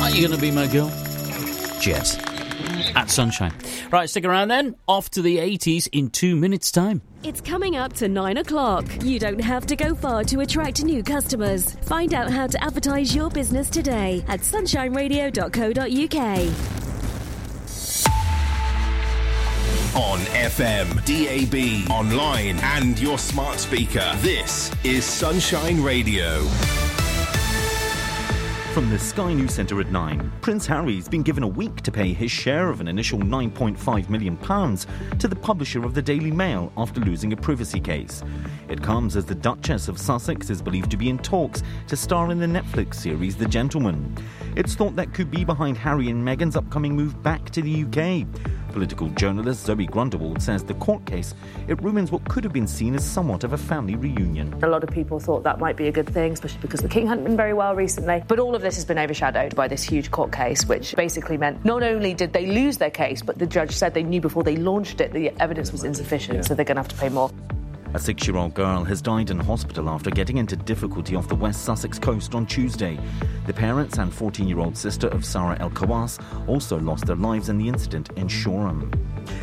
Are you going to be my girl? Jess. At Sunshine. Right, stick around then. Off to the 80s in 2 minutes' time. It's coming up to 9 o'clock. You don't have to go far to attract new customers. Find out how to advertise your business today at sunshineradio.co.uk. On FM, DAB, online and your smart speaker. This is Sunshine Radio. From the Sky News Centre at 9, Prince Harry's been given a week to pay his share of an initial £9.5 million to the publisher of the Daily Mail after losing a privacy case. It comes as the Duchess of Sussex is believed to be in talks to star in the Netflix series The Gentleman. It's thought that could be behind Harry and Meghan's upcoming move back to the UK. Political journalist Zoe Grundewald says the court case, it ruins what could have been seen as somewhat of a family reunion. A lot of people thought that might be a good thing, especially because the King hadn't been very well recently. But all of this has been overshadowed by this huge court case, which basically meant not only did they lose their case, but the judge said they knew before they launched it the evidence was insufficient, so they're going to have to pay more. A 6-year-old girl has died in hospital after getting into difficulty off the West Sussex coast on Tuesday. The parents and 14-year-old sister of Sarah El Kawas also lost their lives in the incident in Shoreham.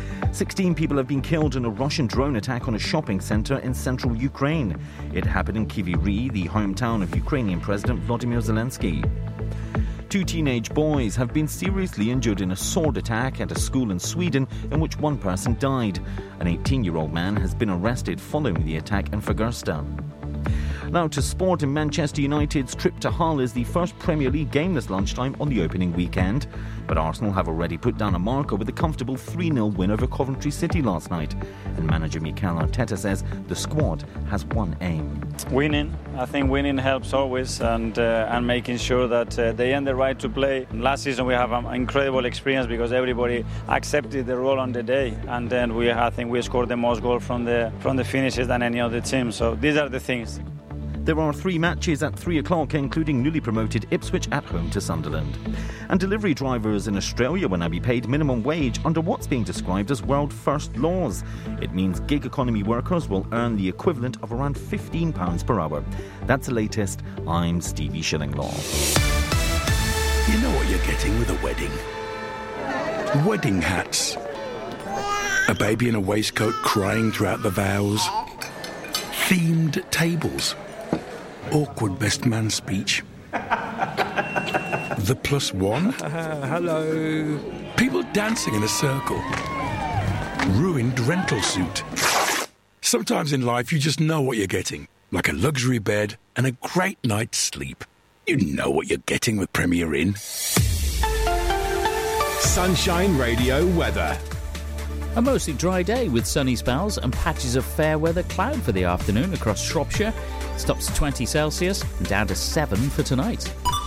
16 people have been killed in a Russian drone attack on a shopping centre in central Ukraine. It happened in Kryvyi Rih, the hometown of Ukrainian President Volodymyr Zelensky. 2 teenage boys have been seriously injured in a sword attack at a school in Sweden in which one person died. An 18-year-old man has been arrested following the attack in Fagersta. Now to sport, and Manchester United's trip to Hull is the first Premier League game this lunchtime on the opening weekend. But Arsenal have already put down a marker with a comfortable 3-0 win over Coventry City last night. And manager Mikel Arteta says the squad has one aim. Winning. I think winning helps always, and making sure that they earn the right to play. Last season we have an incredible experience because everybody accepted the role on the day, and then I think we scored the most goals from the finishes than any other team. So these are the things. There are 3 matches at 3 o'clock, including newly promoted Ipswich at home to Sunderland. And delivery drivers in Australia will now be paid minimum wage under what's being described as world first laws. It means gig economy workers will earn the equivalent of around £15 per hour. That's the latest. I'm Stevie Shillinglaw. You know what you're getting with a wedding? Wedding hats. A baby in a waistcoat crying throughout the vows. Themed tables. Awkward best man speech. The +1. Hello. People dancing in a circle. Ruined rental suit. Sometimes in life you just know what you're getting. Like a luxury bed and a great night's sleep. You know what you're getting with Premier Inn. Sunshine Radio weather. A mostly dry day with sunny spells and patches of fair weather cloud for the afternoon across Shropshire. Stops to 20 Celsius and down to 7 for tonight.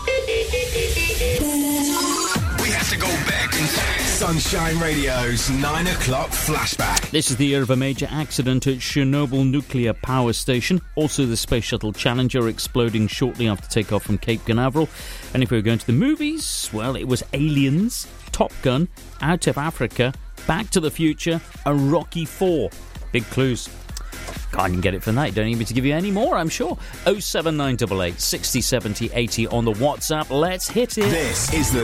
We have to go back in time. Sunshine Radio's 9 o'clock flashback. This is the year of a major accident at Chernobyl nuclear power station. Also the Space Shuttle Challenger exploding shortly after takeoff from Cape Canaveral. And if we were going to the movies, well, it was Aliens, Top Gun, Out of Africa, Back to the Future, and Rocky IV. Big clues. Can't even get it for that. Don't need me to give you any more, I'm sure. 07988 60 70 80 on the WhatsApp. Let's hit it. This is the